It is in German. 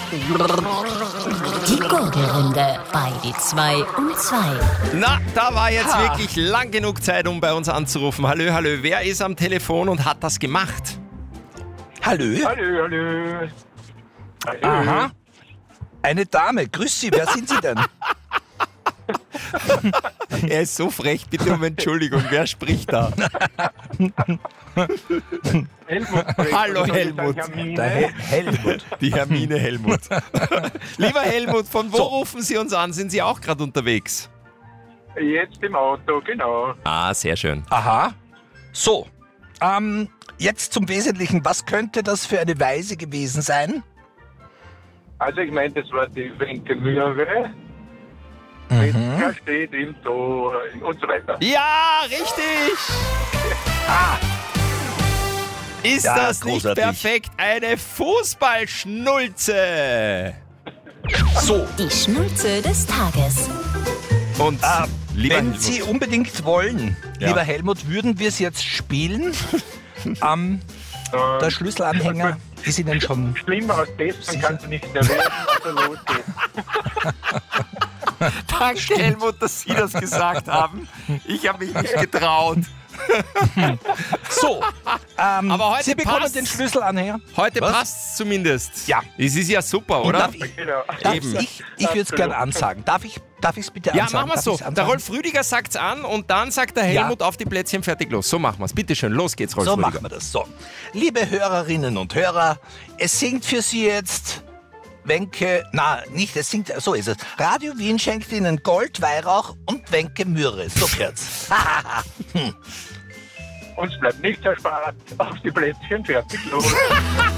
Die Gurgelrunde bei die 2 und 2. Na, da war jetzt wirklich lang genug Zeit, um bei uns anzurufen. Hallo, hallo, wer ist am Telefon und hat das gemacht? Hallo? Hallo, hallo. Hallo. Aha. Eine Dame. Grüß Sie, wer sind Sie denn? Er ist so frech, bitte um Entschuldigung, wer spricht da? Helmut. Hallo, Helmut. Der Helmut. Die Hermine Helmut. Lieber Helmut, von wo rufen Sie uns an? Sind Sie auch gerade unterwegs? Jetzt im Auto, genau. Ah, sehr schön. Aha. So, jetzt zum Wesentlichen. Was könnte das für eine Weise gewesen sein? Also ich meine, das war die Wenke Möhre. Er steht im Tor und so weiter. Ja, richtig! Ist Ja, das nicht großartig. perfekt? Eine Fußballschnulze! So, Die Schnulze des Tages. Und lieber wenn Helmut, Sie unbedingt wollen, Ja. lieber Helmut, würden wir es jetzt spielen. Der Schlüsselanhänger ist Ihnen schon... Schlimmer als das, dann kannst du nicht mehr werden, also los geht's. danke Helmut, dass Sie das gesagt haben. Ich habe mich nicht getraut. So, Aber heute Sie bekommen passt's. den Schlüsselanhänger. Heute Was? passt's zumindest. Ja. Es ist ja super, oder? Darf ich Genau. Eben. würde es gerne ansagen. Darf ich es bitte Ja, ansagen? machen wir so. Darf ich's Der ansagen? Rolf Rüdiger sagt's an und dann sagt der Helmut auf die Plätzchen fertig los. So machen wir's. Bitte schön, los geht's, Rolf So Rüdiger. machen wir das. So, liebe Hörerinnen und Hörer, es singt für Sie jetzt Wenke, es singt, so ist es. Radio Wien schenkt Ihnen Gold, Weihrauch und Wenke Myrrhe. So gehört's. Uns bleibt nichts erspart. Auf die Plätzchen, fertig, los.